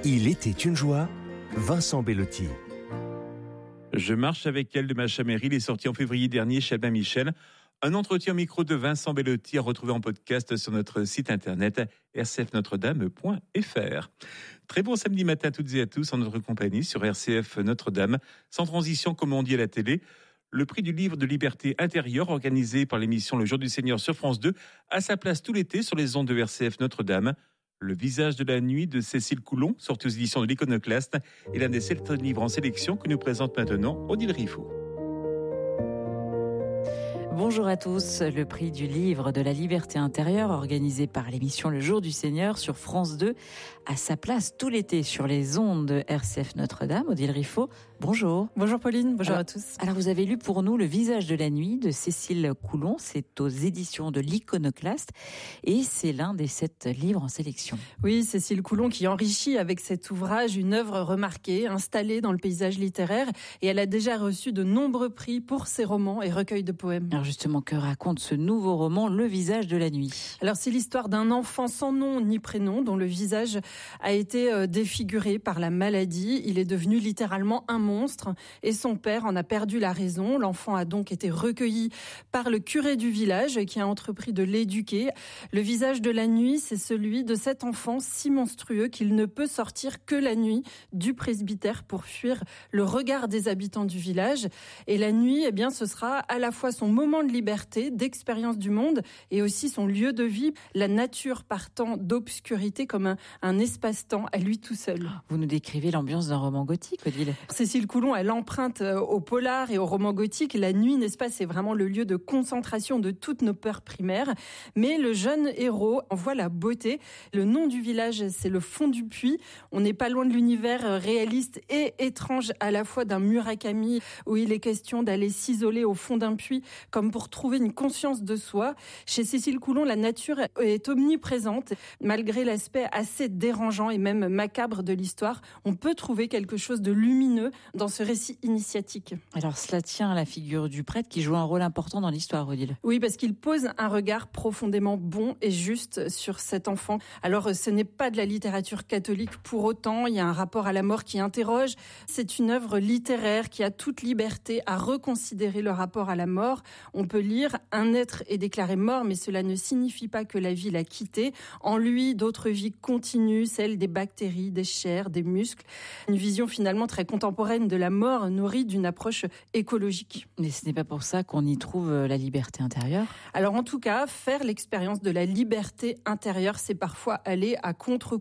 Il était une joie, Vincent Bellotti. Je marche avec elle de ma Chaméry, il est sorti en février dernier chez Albin Michel. Un entretien au micro de Vincent Bellotti à retrouver en podcast sur notre site internet rcfnotredame.fr. Très bon samedi matin à toutes et à tous en notre compagnie sur RCF Notre-Dame. Sans transition, comme on dit à la télé, le prix du livre de liberté intérieure organisé par l'émission Le Jour du Seigneur sur France 2 a sa place tout l'été sur les ondes de RCF Notre-Dame. Le visage de la nuit de Cécile Coulon, sorti aux éditions de l'Iconoclaste, est l'un des 7 livres en sélection que nous présente maintenant Odile Riffaut. Bonjour à tous. Le prix du livre de la liberté intérieure, organisé par l'émission Le Jour du Seigneur sur France 2, a sa place tout l'été sur les ondes de RCF Notre-Dame. Odile Riffaut, bonjour. Bonjour Pauline, bonjour à tous. Alors vous avez lu pour nous Le visage de la nuit de Cécile Coulon, c'est aux éditions de l'Iconoclaste et c'est l'un des 7 livres en sélection. Oui, Cécile Coulon qui enrichit avec cet ouvrage une œuvre remarquée, installée dans le paysage littéraire, et elle a déjà reçu de nombreux prix pour ses romans et recueils de poèmes. Alors justement, que raconte ce nouveau roman, Le visage de la nuit ? Alors c'est l'histoire d'un enfant sans nom ni prénom dont le visage a été défiguré par la maladie. Il est devenu littéralement un monstre et son père en a perdu la raison. L'enfant a donc été recueilli par le curé du village qui a entrepris de l'éduquer. Le visage de la nuit, c'est celui de cet enfant si monstrueux qu'il ne peut sortir que la nuit du presbytère pour fuir le regard des habitants du village. Et la nuit, eh bien, ce sera à la fois son moment de liberté, d'expérience du monde et aussi son lieu de vie, la nature partant d'obscurité comme un espace-temps à lui tout seul. Vous nous décrivez l'ambiance d'un roman gothique, Odile. Cécile Coulon, elle emprunte au polar et au roman gothique. La nuit, n'est-ce pas, c'est vraiment le lieu de concentration de toutes nos peurs primaires. Mais le jeune héros en voit la beauté. Le nom du village, c'est le Fond du Puits. On n'est pas loin de l'univers réaliste et étrange à la fois d'un Murakami où il est question d'aller s'isoler au fond d'un puits comme pour trouver une conscience de soi. Chez Cécile Coulon, la nature est omniprésente. Malgré l'aspect assez dérangeant et même macabre de l'histoire, on peut trouver quelque chose de lumineux dans ce récit initiatique. Alors cela tient à la figure du prêtre qui joue un rôle important dans l'histoire, Odile. Oui, parce qu'il pose un regard profondément bon et juste sur cet enfant. Alors ce n'est pas de la littérature catholique pour autant, il y a un rapport à la mort qui interroge. C'est une œuvre littéraire qui a toute liberté à reconsidérer le rapport à la mort. On peut lire « Un être est déclaré mort, mais cela ne signifie pas que la vie l'a quitté. En lui, d'autres vies continuent, celles des bactéries, des chairs, des muscles. » Une vision finalement très contemporaine de la mort, nourrie d'une approche écologique. Mais ce n'est pas pour ça qu'on y trouve la liberté intérieure ? Alors en tout cas, faire l'expérience de la liberté intérieure, c'est parfois aller à contre